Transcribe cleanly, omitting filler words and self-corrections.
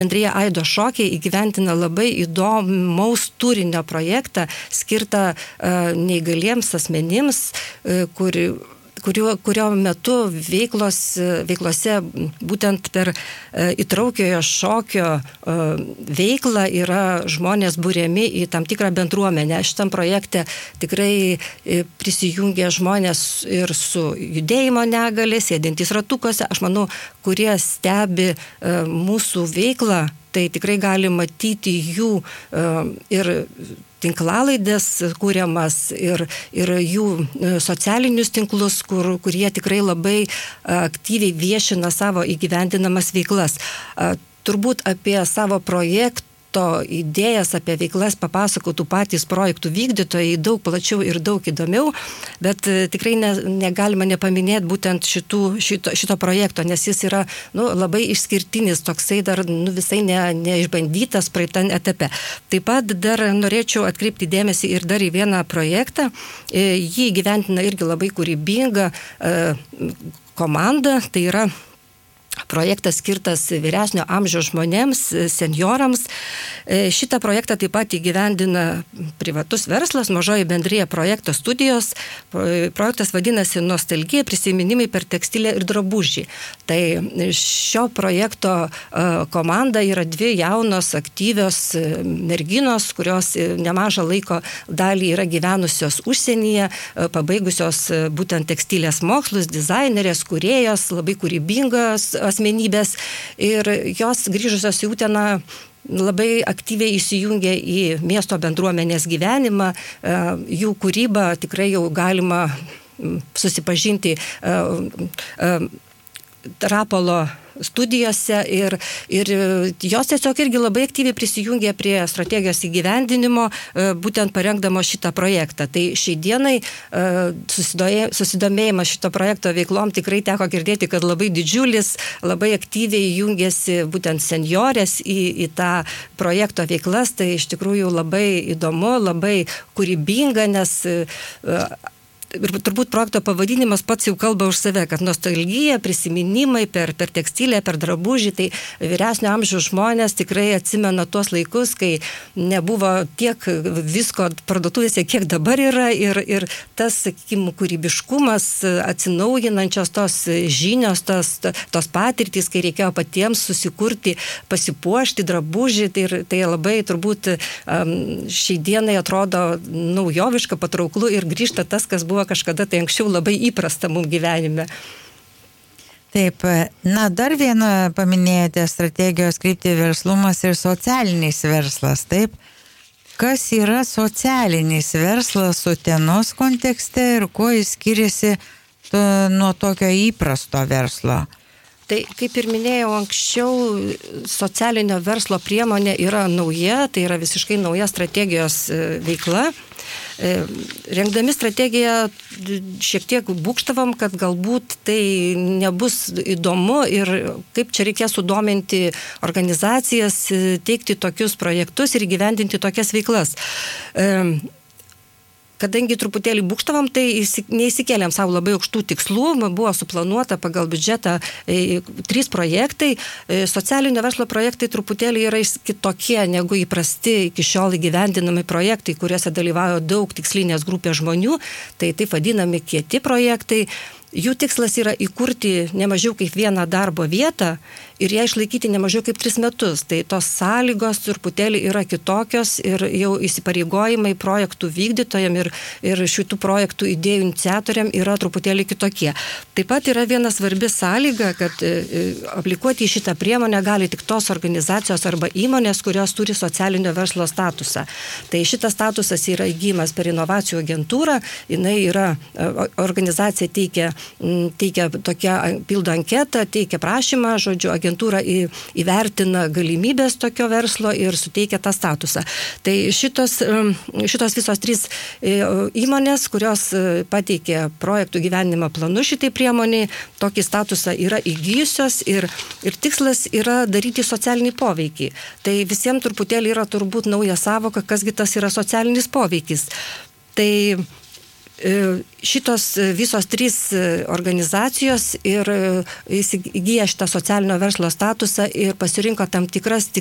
Bendrija Aido šokiai įgyventina labai įdomaus turinio projektą skirtą neįgaliems asmenims, kurio metu veiklose būtent per įtraukiojo šokio veiklą yra žmonės būriami į tam tikrą bendruomenę. Šitam projekte tikrai prisijungia žmonės ir su judėjimo negalė, sėdintys ratukuose. Aš manau, kurie stebi mūsų veiklą, tai tikrai gali matyti jų ir tinklalaidės kūriamas ir jų socialinius tinklus, kurie tikrai labai aktyviai viešina savo įgyvendinamas veiklas. Turbūt apie savo projektą idėjas, apie veiklas papasakotų patys projektų vykdytojai daug plačiau ir daug įdomiau, bet tikrai negalima nepaminėti būtent šito projekto, nes jis yra labai išskirtinis, toksai dar visai neišbandytas praeitam etape. Taip pat dar norėčiau atkreipti dėmesį ir dar į vieną projektą. Jį gyventina irgi labai kūrybinga komanda, tai yra projektas skirtas vyresnio amžiaus žmonėms, senjorams. Šitą projektą taip pat įgyvendina privatus verslas, mažoji bendrija projekto studijos. Projektas vadinasi Nostalgija, prisiminimai per tekstilę ir drabužį. Tai šio projekto komanda yra dvi jaunos, aktyvios merginos, kurios nemažą laiko dalį yra gyvenusios užsienyje, pabaigusios būtent tekstilės mokslus, dizainerės, kūrėjos, labai kūrybingos asmenybės, ir jos grįžusios į Uteną labai aktyviai įsijungia į miesto bendruomenės gyvenimą. Jų kūrybą tikrai jau galima susipažinti Rapolo studijose ir jos tiesiog irgi labai aktyviai prisijungė prie strategijos įgyvendinimo, būtent parengdamo šitą projektą. Tai šiai dienai susidomėjimas šito projekto veiklom tikrai teko girdėti, kad labai didžiulis, labai aktyviai jungiasi būtent senjorės į tą projekto veiklas. Tai iš tikrųjų labai įdomu, labai kūrybinga, nes ir turbūt projekto pavadinimas pats jau kalba už save, kad nostalgija, prisiminimai per tekstilę, per drabužį. Tai vyresnio amžiaus žmonės tikrai atsimena tuos laikus, kai nebuvo tiek visko parduotuvėse, kiek dabar yra, ir tas, sakykime, kūrybiškumas, atsinaujinančios tos žinios, tos patirtys, kai reikėjo patiems susikurti, pasipuošti drabužį, tai labai turbūt šiai dienai atrodo naujoviška, patrauklu, ir grįžta tas, kas buvo kažkada tai anksčiau labai įprasta mums gyvenime. Taip, dar vieną paminėjote strategijos kryptį verslumas ir socialinis verslas, taip? Kas yra socialinis verslas Utenos kontekste ir kuo jis skiriasi nuo tokio įprasto verslo? Tai, kaip ir minėjau anksčiau, socialinio verslo priemonė yra nauja, tai yra visiškai nauja strategijos veikla. Rengdami strategiją šiek tiek būkštavom, kad galbūt tai nebus įdomu ir kaip čia reikės sudominti organizacijas, teikti tokius projektus ir įgyvendinti tokias veiklas. Kadangi truputėlį būkštavom, tai neįsikėlėm savo labai aukštų tikslų, buvo suplanuota pagal biudžetą 3 projektai. Socialinio verslo projektai truputėlį yra kitokie negu įprasti iki šiol įgyvendinami projektai, kuriuose dalyvauja daug tikslinės grupės žmonių, tai taip vadinami kieti projektai. Jų tikslas yra įkurti nemažiau kaip vieną darbo vietą ir ją išlaikyti nemažiau kaip 3 metus. Tai tos sąlygos truputėlį yra kitokios ir jau įsipareigojimai projektų vykdytojam ir šitų projektų idėjų iniciatoriam yra truputėlį kitokie. Taip pat yra viena svarbi sąlyga, kad aplikuoti į šitą priemonę gali tik tos organizacijos arba įmonės, kurios turi socialinio verslo statusą. Tai šitas statusas yra įgymas per inovacijų agentūrą, jinai yra, organizacija teikia tokią, pildo anketą, teikia prašymą, žodžiu, agentūra įvertina galimybės tokio verslo ir suteikia tą statusą. Tai šitos visos 3 įmonės, kurios pateikė projektų gyvenimo planus šitai priemoniai, tokį statusą yra įgijusios ir tikslas yra daryti socialinį poveikį. Tai visiems truputėlį yra turbūt nauja savoka, kasgi tas yra socialinis poveikis. Tai šitos visos 3 organizacijos ir įgyja šitą socialinio verslo statusą ir pasirinko tam tikras